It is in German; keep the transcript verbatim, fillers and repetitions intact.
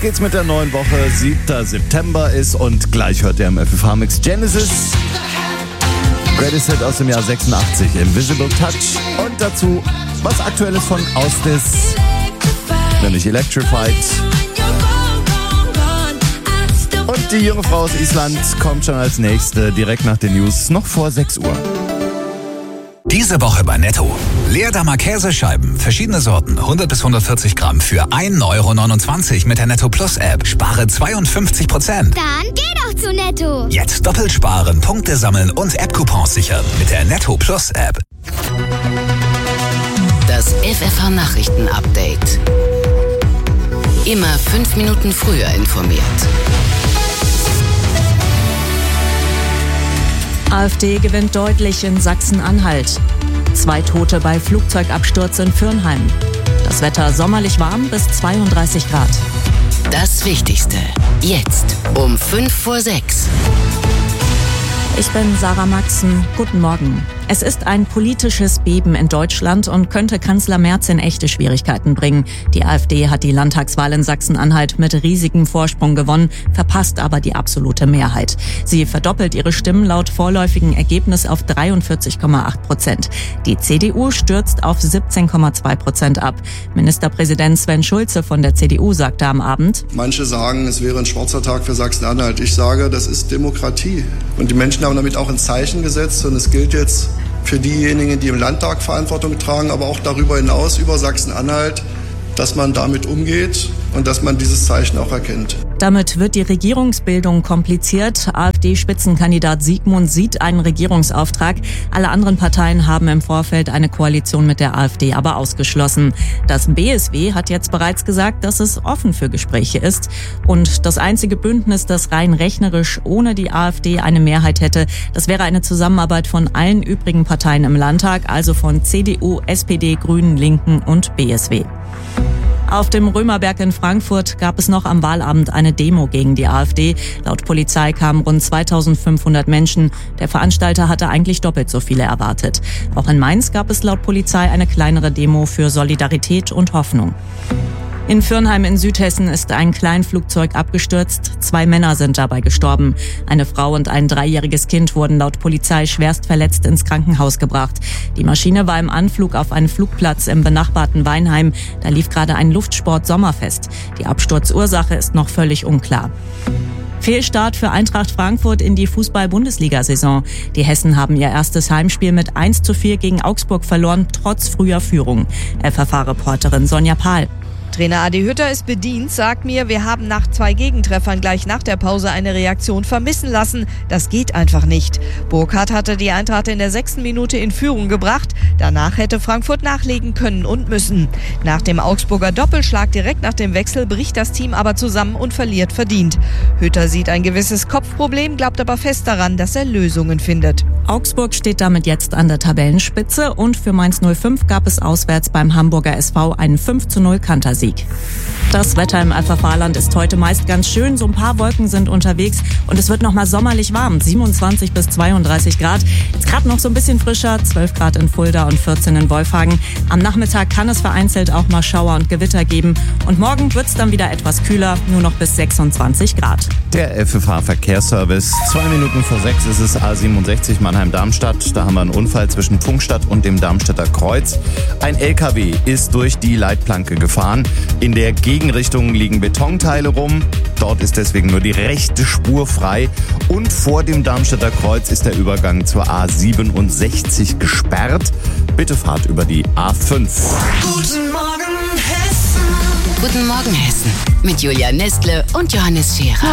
geht's mit der neuen Woche. siebter September ist und gleich hört ihr im F F H-Mix Genesis. Greatest Hit aus dem Jahr sechsundachtzig, Invisible Touch. Und dazu was Aktuelles von Austis, nämlich Electrified. Und die junge Frau aus Island kommt schon als nächste, direkt nach den News, noch vor sechs Uhr. Diese Woche bei Netto. Leerdammer Käsescheiben, verschiedene Sorten, hundert bis hundertvierzig Gramm für ein Euro neunundzwanzig mit der Netto Plus App. Spare zweiundfünfzig Prozent. Dann geh doch zu Netto. Jetzt doppelt sparen, Punkte sammeln und App-Coupons sichern mit der Netto Plus App. Das F F H-Nachrichten-Update. Immer fünf Minuten früher informiert. AfD gewinnt deutlich in Sachsen-Anhalt. Zwei Tote bei Flugzeugabsturz in Fürnheim. Das Wetter sommerlich warm bis zweiunddreißig Grad. Das Wichtigste jetzt um fünf vor sechs. Ich bin Sarah Maxen. Guten Morgen. Es ist ein politisches Beben in Deutschland und könnte Kanzler Merz in echte Schwierigkeiten bringen. Die AfD hat die Landtagswahl in Sachsen-Anhalt mit riesigem Vorsprung gewonnen, verpasst aber die absolute Mehrheit. Sie verdoppelt ihre Stimmen laut vorläufigen Ergebnis auf dreiundvierzig Komma acht Prozent. Die C D U stürzt auf siebzehn Komma zwei Prozent ab. Ministerpräsident Sven Schulze von der C D U sagte am Abend: Manche sagen, es wäre ein schwarzer Tag für Sachsen-Anhalt. Ich sage, das ist Demokratie. Und die Menschen haben damit auch ein Zeichen gesetzt und es gilt jetzt für diejenigen, die im Landtag Verantwortung tragen, aber auch darüber hinaus über Sachsen-Anhalt, dass man damit umgeht und dass man dieses Zeichen auch erkennt. Damit wird die Regierungsbildung kompliziert. AfD-Spitzenkandidat Siegmund sieht einen Regierungsauftrag. Alle anderen Parteien haben im Vorfeld eine Koalition mit der AfD aber ausgeschlossen. Das B S W hat jetzt bereits gesagt, dass es offen für Gespräche ist. Und das einzige Bündnis, das rein rechnerisch ohne die AfD eine Mehrheit hätte, das wäre eine Zusammenarbeit von allen übrigen Parteien im Landtag, also von C D U, S P D, Grünen, Linken und B S W. Auf dem Römerberg in Frankfurt gab es noch am Wahlabend eine Demo gegen die AfD. Laut Polizei kamen rund zweitausendfünfhundert Menschen. Der Veranstalter hatte eigentlich doppelt so viele erwartet. Auch in Mainz gab es laut Polizei eine kleinere Demo für Solidarität und Hoffnung. In Fürnheim in Südhessen ist ein Kleinflugzeug abgestürzt. Zwei Männer sind dabei gestorben. Eine Frau und ein dreijähriges Kind wurden laut Polizei schwerst verletzt ins Krankenhaus gebracht. Die Maschine war im Anflug auf einen Flugplatz im benachbarten Weinheim. Da lief gerade ein Luftsport-Sommerfest. Die Absturzursache ist noch völlig unklar. Fehlstart für Eintracht Frankfurt in die Fußball-Bundesliga-Saison. Die Hessen haben ihr erstes Heimspiel mit eins zu vier gegen Augsburg verloren, trotz früher Führung. F F H-Reporterin Sonja Pahl. Trainer Adi Hütter ist bedient, sagt mir, wir haben nach zwei Gegentreffern gleich nach der Pause eine Reaktion vermissen lassen. Das geht einfach nicht. Burkhardt hatte die Eintracht in der sechsten Minute in Führung gebracht. Danach hätte Frankfurt nachlegen können und müssen. Nach dem Augsburger Doppelschlag direkt nach dem Wechsel bricht das Team aber zusammen und verliert verdient. Hütter sieht ein gewisses Kopfproblem, glaubt aber fest daran, dass er Lösungen findet. Augsburg steht damit jetzt an der Tabellenspitze und für Mainz null fünf gab es auswärts beim Hamburger S V einen fünf zu null Kantersieg. Das Wetter im F F H-Land ist heute meist ganz schön. So ein paar Wolken sind unterwegs und es wird noch mal sommerlich warm. siebenundzwanzig bis zweiunddreißig Grad. Jetzt gerade noch so ein bisschen frischer. zwölf Grad in Fulda und vierzehn in Wolfhagen. Am Nachmittag kann es vereinzelt auch mal Schauer und Gewitter geben. Und morgen wird es dann wieder etwas kühler. Nur noch bis sechsundzwanzig Grad. Der F F H-Verkehrsservice. Zwei Minuten vor sechs ist es A siebenundsechzig Mannheim-Darmstadt. Da haben wir einen Unfall zwischen Pfungstadt und dem Darmstädter Kreuz. Ein L K W ist durch die Leitplanke gefahren. In der Gegenrichtung liegen Betonteile rum. Dort ist deswegen nur die rechte Spur frei. Und vor dem Darmstädter Kreuz ist der Übergang zur A siebenundsechzig gesperrt. Bitte fahrt über die A fünf. Guten Morgen Hessen. Guten Morgen Hessen. Mit Julia Nestle und Johannes Scherer.